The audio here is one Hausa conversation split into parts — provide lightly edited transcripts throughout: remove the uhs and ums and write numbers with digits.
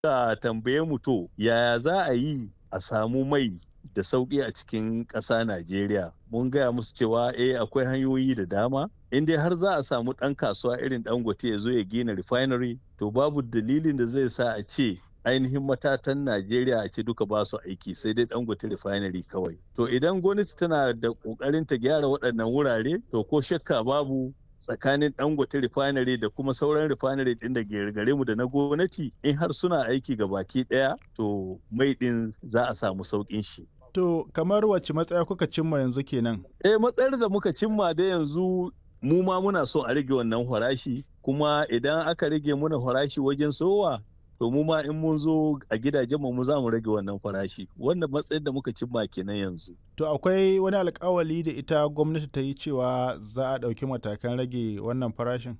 Ka tambaye mu to yaya za a yi a samu mai da sauƙi a cikin ƙasa Najeriya. Mun gaya musu cewa akwai hanyoyi da dama. In dai har za a samu ɗan kasuwa irin Dangote ya zo ya gina refinery to babu dalilin da zai sa a ce ainihin matatan Najeriya a ce duka ba su aiki sai dai Dangote refinery kawai. To idan gwamnati tana da ƙoƙarin ta gyara waɗannan wurare to ko shakka babu tsakanin Dangote refinery da kuma sauran refinery ɗin da gare mu da na gwamnati in har suna aiki ga baki ɗaya to mai ɗin za a samu sauƙin shi. To kamar wacce matsaya kuka cimma yanzu kenan? Matsayar da muka cimma da yanzu mu ma muna so a rage wannan farashi kuma idan aka rage muna farashi wajen sowa to mu ma in mun zo a gidajen mu za mu rage wannan farashi. Wannan matsayin da muka cimma kenan yanzu. To akwai wani alƙawali da ita gwamnati ta yi cewa za a ɗauki matakan rage wannan farashin?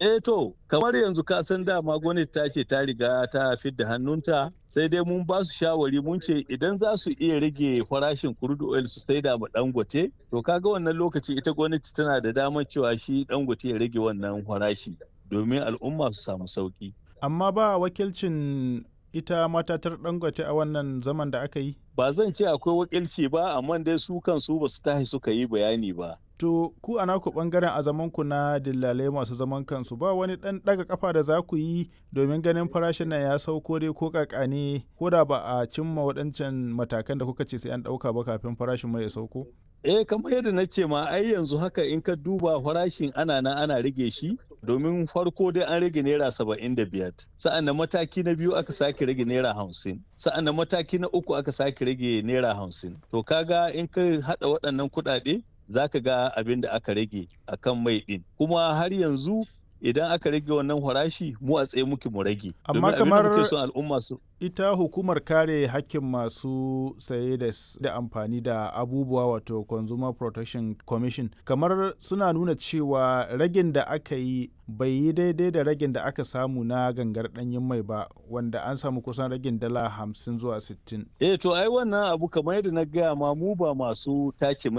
To kamar yanzu ka san dama gwamnati ta ce ta riga ta fidda hannunta sai dai mun ba su shawari mun ce idan za su iya rage farashin crude oil su saida ma Dangote to kaga wannan lokaci ita gwamnati tana da damar cewa shi Dangote ya rage wannan farashi domin al'umma su samu sauki. Amma ba wakilcin ita matatar Dangote a wannan zaman da aka yi? Ba zan ce akwai wakilci ba amma dai su kansu ba su tashi suka yi bayani ba. To ku a naku bangaren a zamanku na dillalai masu zaman kansu ba wani ɗan ɗaga kafa da za ku yi domin ganin farashin nan ya sauko dai ko kakane ko da ba a cimma waɗancan matakan da kuka ce sai an ɗauka ba kafin farashin mai ya sauko? Kamar yadda na ce ma ai yanzu haka in ka duba farashin ana rage shi domin farko dai an rage naira 75 sa'an na mataki na biyu aka sake rage naira 50 sa'an na mataki na uku aka sake rage naira 50 to kaga in ka hada waɗannan kuɗaɗe za ka ga abin da aka rage a kan mai ɗin kuma har yanzu idan aka rage wannan farashi mu a tsaye muke mu rage. Amma kamar al'umma su ita hukumar kare hakkin masu saye da amfani da abubuwa wato Consumer Protection Commission kamar suna nuna cewa ragin da aka yi bai yi daidai da ragin da aka samu na gangar ɗanyen mai ba wanda an samu kusan ragin dala 50 zuwa 60. To ai wannan abu kamar yadda na gaya ma mu ba masu tace